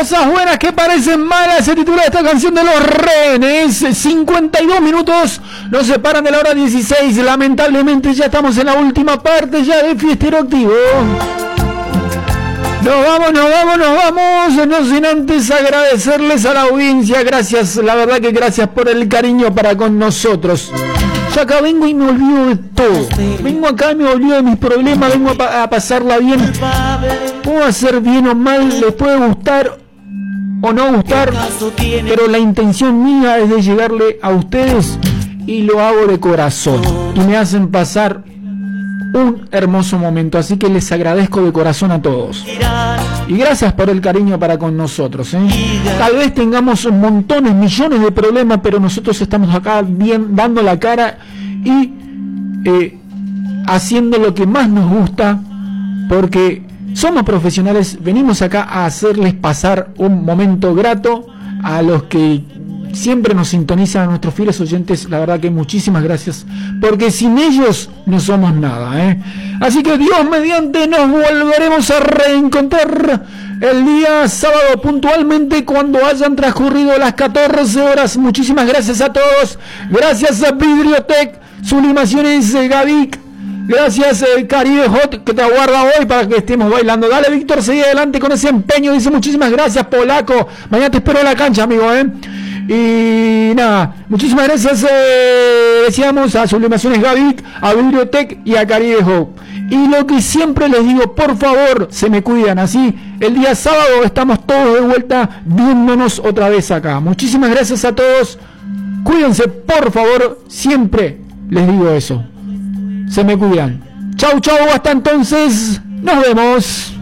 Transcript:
Cosas buenas que parecen malas, se titula esta canción de Los Rehenes. 52 minutos nos separan de la hora 16. Lamentablemente ya estamos en la última parte ya de Fiestero Activo. Nos vamos, no sin antes agradecerles a la audiencia. Gracias, la verdad que gracias por el cariño para con nosotros. Yo acá vengo y me olvido de todo. Vengo acá y me olvido de mis problemas, vengo a pasarla bien. Puedo hacer bien o mal, les puede gustar o no gustar, pero la intención mía es de llegarle a ustedes y lo hago de corazón. Y me hacen pasar un hermoso momento, así que les agradezco de corazón a todos. Y gracias por el cariño para con nosotros, ¿eh? Tal vez tengamos montones, millones de problemas, pero nosotros estamos acá bien, dando la cara y haciendo lo que más nos gusta, porque somos profesionales, venimos acá a hacerles pasar un momento grato a los que siempre nos sintonizan, a nuestros fieles oyentes. La verdad que muchísimas gracias, porque sin ellos no somos nada, ¿eh? Así que Dios mediante nos volveremos a reencontrar el día sábado puntualmente cuando hayan transcurrido las 14 horas. Muchísimas gracias a todos. Gracias a Vidriotech, Sublimaciones Gavic. Gracias Caribe Hot, que te aguarda hoy para que estemos bailando. Dale Víctor, seguí adelante con ese empeño. Dice muchísimas gracias Polaco. Mañana te espero en la cancha, amigo, Y nada, muchísimas gracias, decíamos, a Sublimaciones Gavic, a Bibliotech y a Caribe Hope. Y lo que siempre les digo, por favor, se me cuidan, así el día sábado estamos todos de vuelta viéndonos otra vez acá. Muchísimas gracias a todos, cuídense, por favor, siempre les digo eso. Se me cuidan. Chau, hasta entonces, nos vemos.